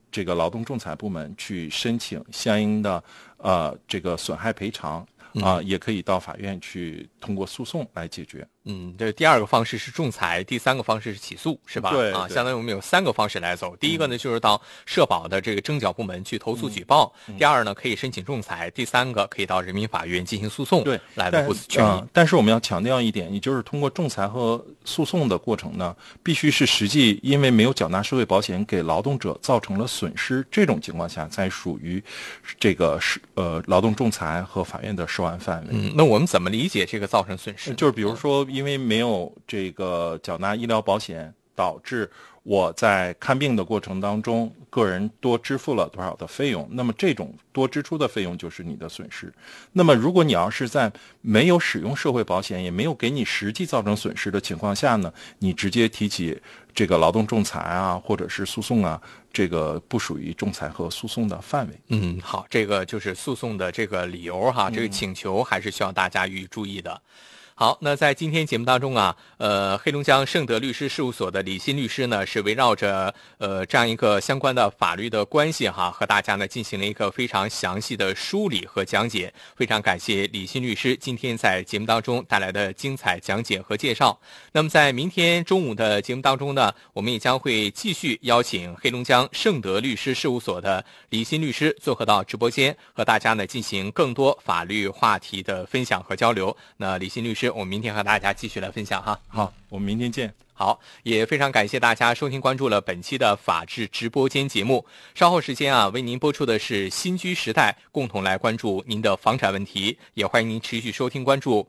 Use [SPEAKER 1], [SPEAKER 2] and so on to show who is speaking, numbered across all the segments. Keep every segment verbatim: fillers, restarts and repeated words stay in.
[SPEAKER 1] 这个劳动仲裁部门去申请相应的呃这个损害赔偿啊、呃，也可以到法院去通过诉讼来解决。
[SPEAKER 2] 嗯，这第二个方式是仲裁，第三个方式是起诉，是吧？
[SPEAKER 1] 对，
[SPEAKER 2] 啊，相当于我们有三个方式来走。第一个呢，就是到社保的这个征缴部门去投诉举报；
[SPEAKER 1] 嗯、
[SPEAKER 2] 第二呢，可以申请仲裁；第三个可以到人民法院进行诉讼，
[SPEAKER 1] 对，
[SPEAKER 2] 来维护权益、
[SPEAKER 1] 呃。但是我们要强调一点，也就是通过仲裁和诉讼的过程呢，必须是实际因为没有缴纳社会保险给劳动者造成了损失，这种情况下才属于这个是呃劳动仲裁和法院的涉案范围。
[SPEAKER 2] 嗯，那我们怎么理解这个造成损失？
[SPEAKER 1] 就是比如说，因为没有这个缴纳医疗保险，导致我在看病的过程当中，个人多支付了多少的费用，那么这种多支出的费用就是你的损失。那么如果你要是在没有使用社会保险，也没有给你实际造成损失的情况下呢，你直接提起这个劳动仲裁啊，或者是诉讼啊，这个不属于仲裁和诉讼的范围。
[SPEAKER 2] 嗯，好，这个就是诉讼的这个理由哈，这个请求还是需要大家予以注意的。好，那在今天节目当中啊，呃，黑龙江盛德律师事务所的李欣律师呢，是围绕着呃这样一个相关的法律的关系哈，和大家呢进行了一个非常详细的梳理和讲解。非常感谢李欣律师今天在节目当中带来的精彩讲解和介绍。那么在明天中午的节目当中呢，我们也将会继续邀请黑龙江盛德律师事务所的李欣律师做客到直播间，和大家呢进行更多法律话题的分享和交流。那李欣律师，我们明天和大家继续来分享哈。
[SPEAKER 1] 好，我们明天见。
[SPEAKER 2] 好，也非常感谢大家收听关注了本期的法治直播间节目。稍后时间啊，为您播出的是新居时代，共同来关注您的房产问题。也欢迎您持续收听关注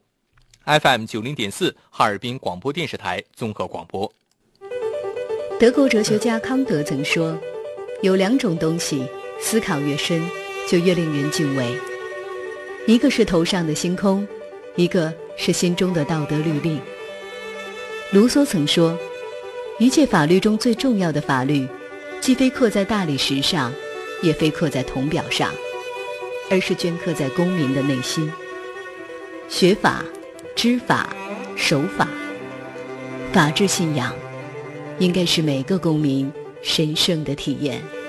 [SPEAKER 2] F M 九零点四 哈尔滨广播电视台综合广播。
[SPEAKER 3] 德国哲学家康德曾说，有两种东西，思考越深，就越令人敬畏。一个是头上的星空，一个是心中的道德律令。卢梭曾说，一切法律中最重要的法律，既非刻在大理石上，也非刻在铜表上，而是镌刻在公民的内心。学法、知法、守法，法治信仰应该是每个公民神圣的体验。